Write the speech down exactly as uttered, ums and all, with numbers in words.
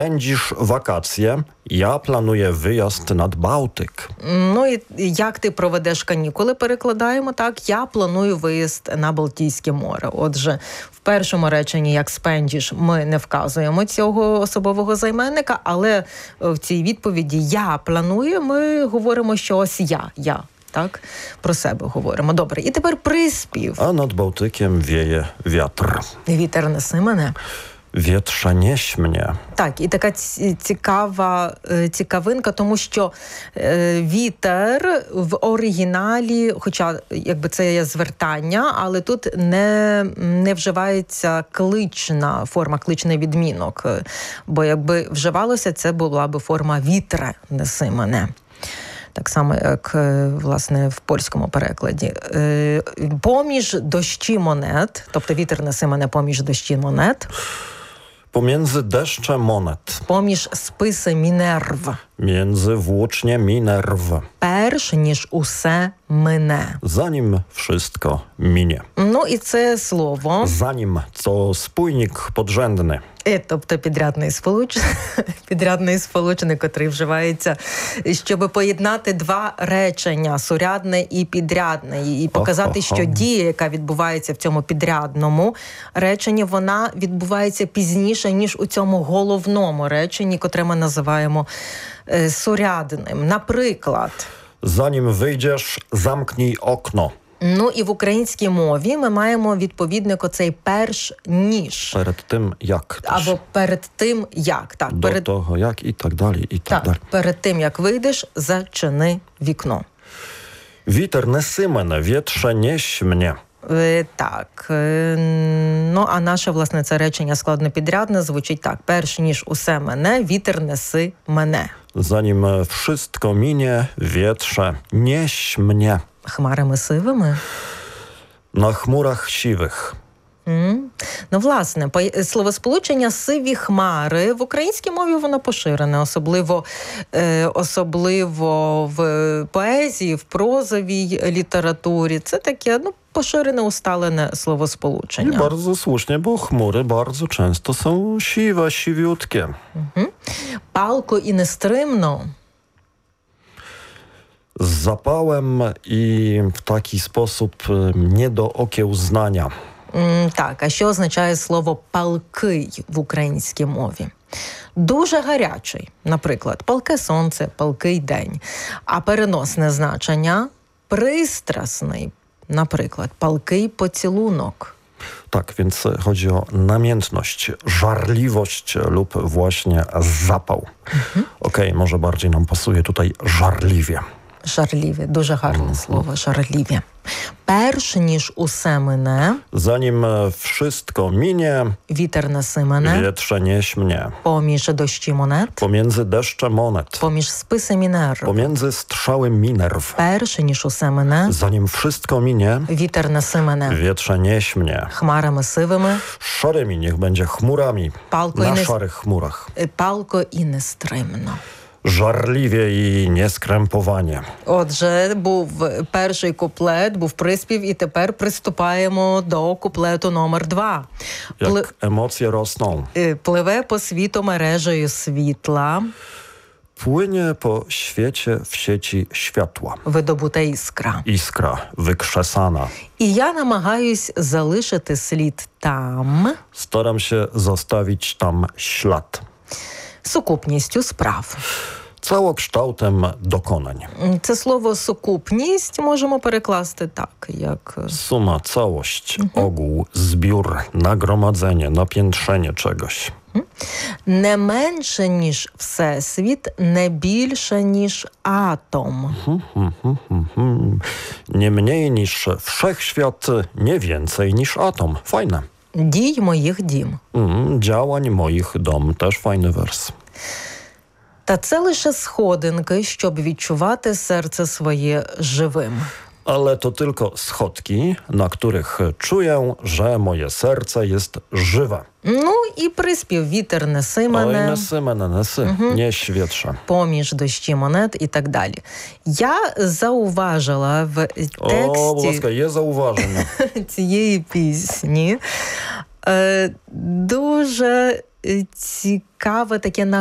Spędzisz wakacje, я планую виїзд над Балтик. Ну і як ти проведеш канікули, перекладаємо так. Я планую виїзд на Балтійське море. Отже, в першому реченні, як спендіш, ми не вказуємо цього особового займенника, але в цій відповіді я планую, ми говоримо, що ось я, я. Так, про себе говоримо. Добре. І тепер приспів. А над Балтиком віє вітер. Вітер неси мене. Вітрze nieś mnie. Так, і така цікава цікавинка, тому що е, вітер в оригіналі, хоча якби це є звертання, але тут не, не вживається клична форма, кличний відмінок. Бо якби вживалося, це була би форма «вітре, неси мене». Так само, як, власне, в польському перекладі. Поміж дощі монет, тобто вітер неси мене поміж дощі монет. Pomiędzy deszcze monet. Поміж списи Мінерв. Między włóczniami nerw. Перш ніж усе мине. Zanim wszystko minie. Ну і це слово. Zanim, co spójnik podrzędny. Тобто підрядний сполучник, підрядний сполучник, який вживається, щоб поєднати два речення, сурядне і підрядне, і показати, oh, oh, oh. що дія, яка відбувається в цьому підрядному реченні, вона відбувається пізніше, ніж у цьому головному реченні, котре ми називаємо е, сурядним. Наприклад, Zanim wyjdziesz, zamknij okno. Ну і в українській мові ми маємо відповідник оцей перш ніж. Перед тим як. Або перед тим як. Так, До перед... того як і так далі, і так, так далі. Перед тим як вийдеш, зачини вікно. Вітер неси мене, вітрze nieś mnie. Е, так. Е, ну, а наше, власне, це речення складнопідрядне звучить так. Перш ніж усе мене, вітер неси мене. Zanim wszystko minie, wietrze nieś mnie. Хмарами сивими? На хмурах сівих. Mm. Ну, власне, словосполучення «сиві хмари» в українській мові воно поширене, особливо, е, особливо в поезії, в прозовій літературі. Це таке, ну, поширене, усталене словосполучення. I bardzo słusznie, bo chmury bardzo często są siwe, siwiutkie. Mm-hmm. Палко і нестримно. Z zapałem i w taki sposób nie do okiełznania. Mm, так, а що означає слово «палкий» в українській мові? Дуже гарячий, наприклад, палке сонце, палкий день. А переносне значення – пристрасний, наприклад, палкий поцілунок. Tak, więc chodzi o namiętność, żarliwość lub właśnie zapał. Mhm. Okej, okay, może bardziej nam pasuje tutaj żarliwie. Żarliwie, дуже гарне слово, żarliwie. Перш ніж усе мине, zanim wszystko minie, вітер неси мене, wietrze nieś mnie. Поміж дощі монет, Pomiędzy deszczem monet, поміж списи Мінерв, pomiędzy strzałem minerw, перш ніж усе мине, zanim wszystko minie, вітер неси мене, wietrze nieś mnie. Хмарами сивими, Szarymi niech będzie chmurami, палко, na і не... szarych chmurach. палко і нестримно. Żarliwie i nieskrępowanie. Отже, був перший куплет, був приспів, і тепер приступаємо до куплету номер два. Jak Пли... emocje rosną. Пливе по світу мережею світла. Płynie po świecie w sieci światła. Видобута іскра. Iskra wykrzesana. І я намагаюсь залишити слід там. Staram się zostawić tam ślad. Сукупністю справ. Całokształtem dokonań. Це слово «сукупність» можемо перекласти так, як... Suma, całość, mhm. ogół, zbiór, nagromadzenie, napiętrzenie czegoś. Не менше, ніж всесвіт, не більше, ніж атом. Nie mniej niż wszechświat, nie więcej niż atom. Fajne. Дій моїх дім. Mm, działań moich dom. Też fajny wers. Та це лише сходинки, щоб відчувати серце своє живим. Ale to tylko schodki, na których czuję, że moje serce jest żywe. Ну і приспів «Вітер неси мене». Ой, неси мене, неси, угу. Nieś wietrze. Поміж дощі монет і так далі. Я зауважила в тексті... О, будь ласка, є зауваження. цієї пісні е, дуже цікаве таке